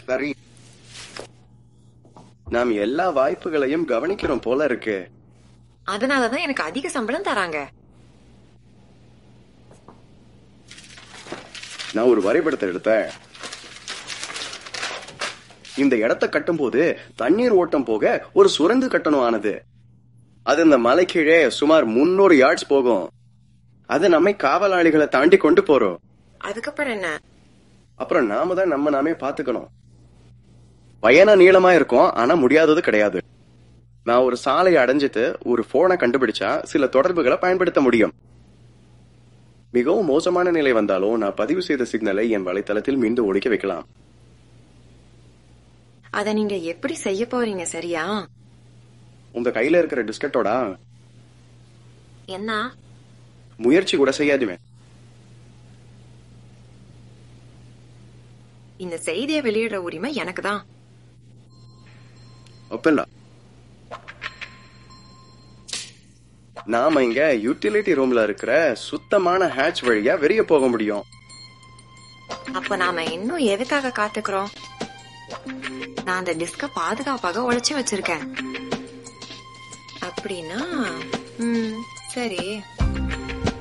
Very. நாம் எல்லா வாய்ப்புகளையும் கவனிக்கிறோம் போல இருக்கு. அதனாலதான் எனக்கு அதிக சம்பளம் தராங்க. நான் ஒரு வரைபடத்தை எடுத்தேன். இந்த இடத்தை கட்டும் போது தண்ணீர் ஓட்டம் போக ஒரு சுரங்கு கட்டணம் ஆனது. அது இந்த மலை கீழே சுமார் 300 யார்ட்ஸ் போகும். அது நம்மை காவலாளிகளை தாண்டி கொண்டு போறோம். அதுக்கப்புறம் என்ன? அப்புறம் நாம தான் நம்ம நாமே பாத்துக்கணும். பயணம் நீளமா இருக்கும், ஆனா முடியாதது கிடையாது. நான் ஒரு சாலையை அடைஞ்சிட்டு ஒரு போனை கண்டுபிடிச்சா சில தொடர்புகளை பயன்படுத்த முடியும். மிகவும் மோசமான நிலை வந்தாலும் நான் பதிவு செய்த சிக்னலை என் வலைத்தளத்தில் மீண்டும் ஒழிக்க வைக்கலாம். அத நீங்க எப்படி செய்ய போறீங்க? சரியா? உங்க கையில இருக்கிற டிஸ்கட்டோட என்ன முயற்சி கூட செய்யாதுமே. இந்த செய்தியை வெளியிடுற உரிமை எனக்கு தான். அப்பல்ல, நாம இங்க யூட்டிலிட்டி ரூம்ல இருக்கிற சுத்தமான ஹேட்ச் வழியா வெளிய போக முடியும். அப்ப நாம இன்னும் எதுக்காக காத்துக்கிறோம்? நான் அந்த டிஸ்க பாதுகாப்பாக உழைச்சு வச்சிருக்கேன். அப்படின்னா சரி.